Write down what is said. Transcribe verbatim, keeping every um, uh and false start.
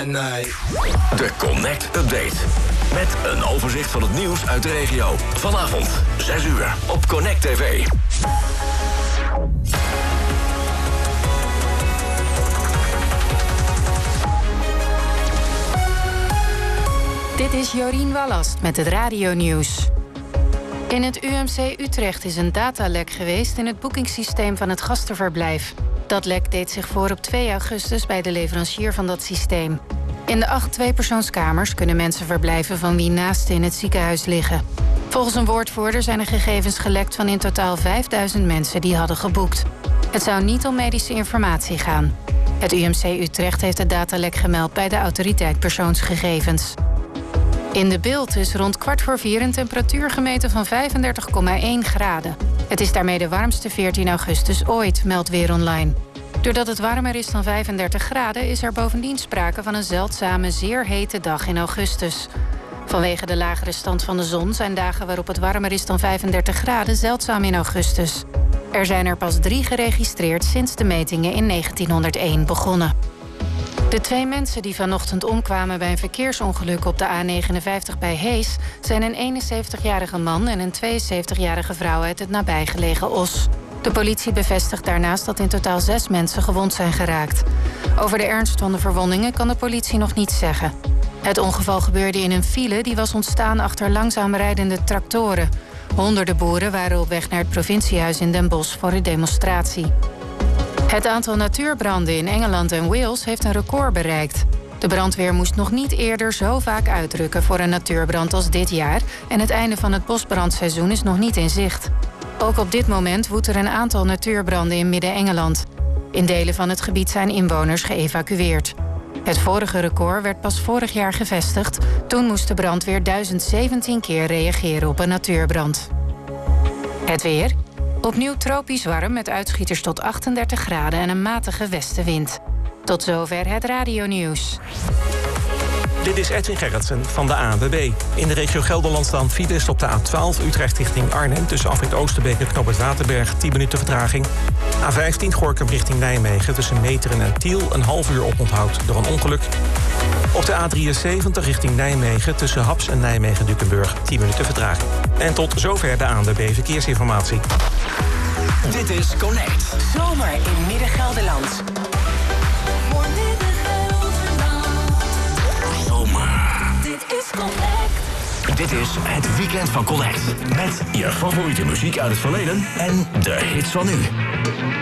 nee, nee. De Connect Update. Met een overzicht van het nieuws uit de regio. Vanavond, zes uur, op Connect T V. Dit is Jorien Wallast met het radionieuws. In het U M C Utrecht is een datalek geweest in het boekingssysteem van het gastenverblijf. Dat lek deed zich voor op twee augustus bij de leverancier van dat systeem. In de acht tweepersoonskamers kunnen mensen verblijven van wie naasten in het ziekenhuis liggen. Volgens een woordvoerder zijn er gegevens gelekt van in totaal vijfduizend mensen die hadden geboekt. Het zou niet om medische informatie gaan. Het U M C Utrecht heeft het datalek gemeld bij de autoriteit persoonsgegevens. In de Bilt is rond kwart voor vier een temperatuur gemeten van vijfendertig komma één graden. Het is daarmee de warmste veertien augustus ooit, meldt Weer Online. Doordat het warmer is dan vijfendertig graden is er bovendien sprake van een zeldzame, zeer hete dag in augustus. Vanwege de lagere stand van de zon zijn dagen waarop het warmer is dan vijfendertig graden zeldzaam in augustus. Er zijn er pas drie geregistreerd sinds de metingen in negentienhonderdéén begonnen. De twee mensen die vanochtend omkwamen bij een verkeersongeluk op de A negenenvijftig bij Hees zijn een eenenzeventigjarige man en een tweeënzeventigjarige vrouw uit het nabijgelegen Os. De politie bevestigt daarnaast dat in totaal zes mensen gewond zijn geraakt. Over de ernst van de verwondingen kan de politie nog niets zeggen. Het ongeval gebeurde in een file die was ontstaan achter langzaam rijdende tractoren. Honderden boeren waren op weg naar het provinciehuis in Den Bosch voor een demonstratie. Het aantal natuurbranden in Engeland en Wales heeft een record bereikt. De brandweer moest nog niet eerder zo vaak uitrukken voor een natuurbrand als dit jaar en het einde van het bosbrandseizoen is nog niet in zicht. Ook op dit moment woedt er een aantal natuurbranden in Midden-Engeland. In delen van het gebied zijn inwoners geëvacueerd. Het vorige record werd pas vorig jaar gevestigd. Toen moest de brandweer duizend zeventien keer reageren op een natuurbrand. Het weer. Opnieuw tropisch warm met uitschieters tot achtendertig graden en een matige westenwind. Tot zover het radionieuws. Dit is Edwin Gerritsen van de A N W B. In de regio Gelderland staan files op de A twaalf Utrecht richting Arnhem... tussen afrit Oosterbeek en Knoop het Waterberg, tien minuten vertraging. A vijftien Gorinchem richting Nijmegen tussen Meteren en Tiel... een half uur oponthoud door een ongeluk. Op de A drieënzeventig richting Nijmegen tussen Haps en Nijmegen-Dukenburg, tien minuten vertraging. En tot zover de A N W B Verkeersinformatie. Dit is Connect. Zomer in Midden-Gelderland. Dit is Connect. Dit is het weekend van Connect. Met je favoriete muziek uit het verleden en de hits van nu.